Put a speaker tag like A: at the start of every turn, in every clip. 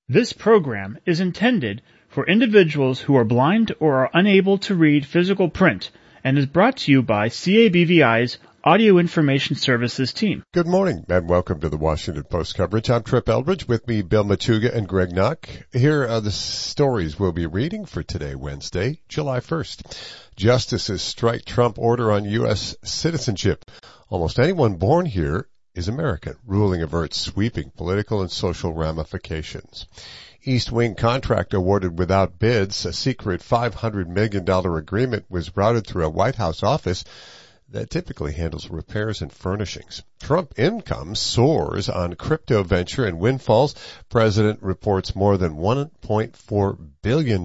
A: This program is intended for individuals who are blind or are unable to read physical print and is brought to you by CABVI's Audio Information Services team.
B: Good morning and welcome to the Washington Post coverage. I'm Trip Eldridge, with me Bill Machuga and Greg Knock. Here are the stories we'll be reading for today, Wednesday, July 1st. Justices strike Trump order on U.S. citizenship. Almost anyone born here is American. Ruling averts sweeping political and social ramifications. East Wing contract awarded without bids. A secret $500 million agreement was routed through a White House office that typically handles repairs and furnishings. Trump income soars on crypto venture and windfalls. President reports more than $1.4 billion in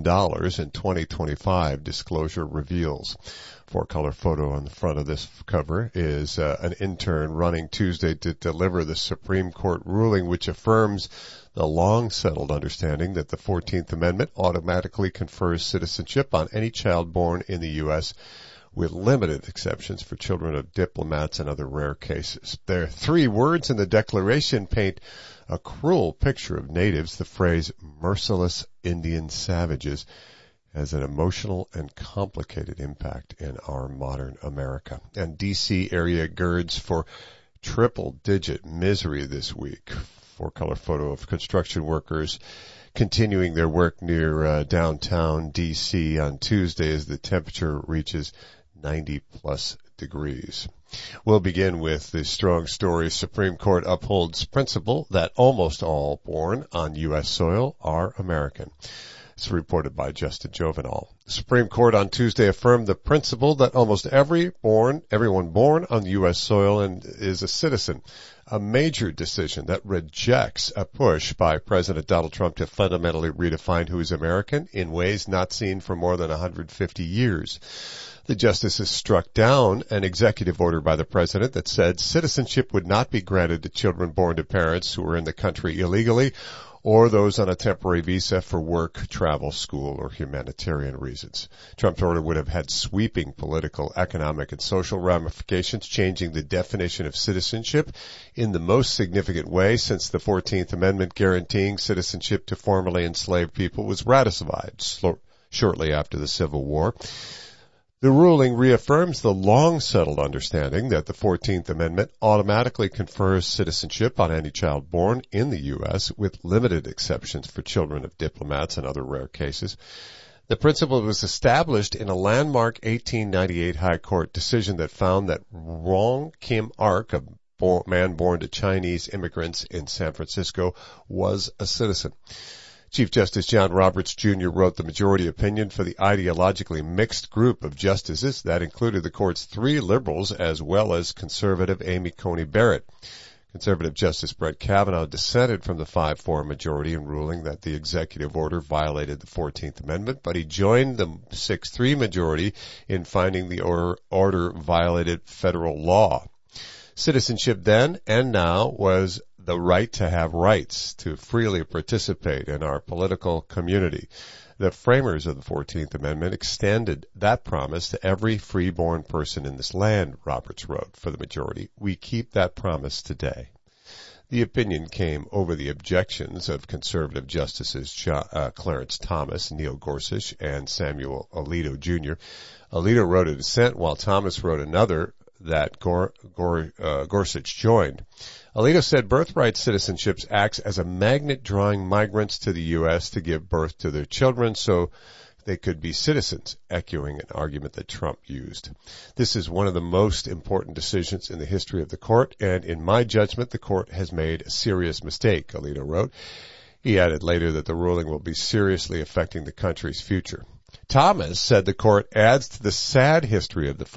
B: 2025, disclosure reveals. Four-color photo on the front of this cover is an intern running Tuesday to deliver the Supreme Court ruling which affirms the long-settled understanding that the 14th Amendment automatically confers citizenship on any child born in the U.S., with limited exceptions for children of diplomats and other rare cases. There are three words in the Declaration paint a cruel picture of natives. The phrase merciless Indian savages has an emotional and complicated impact in our modern America. And D.C. area girds for triple-digit misery this week. Four-color photo of construction workers continuing their work near downtown D.C. on Tuesday as the temperature reaches 90-plus degrees. We'll begin with the strong story. Supreme Court upholds principle that almost all born on U.S. soil are American. It's reported by Justin Jovenel. The Supreme Court on Tuesday affirmed the principle that almost everyone born on U.S. soil is a citizen, a major decision that rejects a push by President Donald Trump to fundamentally redefine who is American in ways not seen for more than 150 years. The justices struck down an executive order by the president that said citizenship would not be granted to children born to parents who were in the country illegally or those on a temporary visa for work, travel, school, or humanitarian reasons. Trump's order would have had sweeping political, economic, and social ramifications, changing the definition of citizenship in the most significant way since the 14th Amendment guaranteeing citizenship to formerly enslaved people was ratified shortly after the Civil War. The ruling reaffirms the long-settled understanding that the 14th Amendment automatically confers citizenship on any child born in the U.S., with limited exceptions for children of diplomats and other rare cases. The principle was established in a landmark 1898 High Court decision that found that Wong Kim Ark, a man born to Chinese immigrants in San Francisco, was a citizen. Chief Justice John Roberts, Jr. wrote the majority opinion for the ideologically mixed group of justices that included the court's three liberals as well as conservative Amy Coney Barrett. Conservative Justice Brett Kavanaugh dissented from the 5-4 majority in ruling that the executive order violated the 14th Amendment, but he joined the 6-3 majority in finding the order violated federal law. Citizenship then and now was the right to have rights, to freely participate in our political community. The framers of the 14th Amendment extended that promise to every free-born person in this land, Roberts wrote for the majority. We keep that promise today. The opinion came over the objections of conservative justices Clarence Thomas, Neil Gorsuch, and Samuel Alito, Jr. Alito wrote a dissent while Thomas wrote another that Gorsuch joined. Alito said birthright citizenship acts as a magnet drawing migrants to the U.S. to give birth to their children so they could be citizens, echoing an argument that Trump used. This is one of the most important decisions in the history of the court, and in my judgment, the court has made a serious mistake, Alito wrote. He added later that the ruling will be seriously affecting the country's future. Thomas said the court adds to the sad history of the